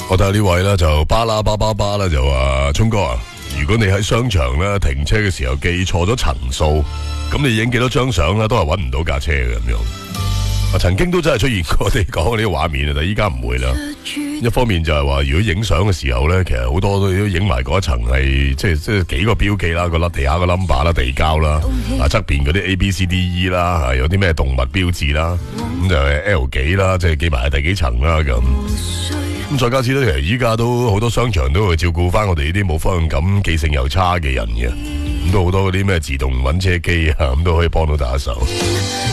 我睇下呢位啦，就巴啦巴巴巴啦，就話聰哥啊，如果你喺商場咧停車嘅時候記錯咗層數，咁你影幾多張相啦，都係搵唔到架車嘅咁樣。曾經都真係出現過你講呢個畫面啊，但係依家唔會啦。一方面就係話，如果影相嘅時候咧，其實好多都影埋嗰一層係即係幾個標記啦，個地下個 number 啦、地膠啦，側邊嗰啲 ABCDE 啦，有啲咩動物標誌啦，咁就係 L 幾啦，即係記埋係第幾層啦咁。咁再加之咧，其實依家都好多商場都會照顧翻我哋呢啲冇方向感、記性又差嘅人嘅，咁都好多嗰啲咩自動揾車機啊，咁都可以幫到打手。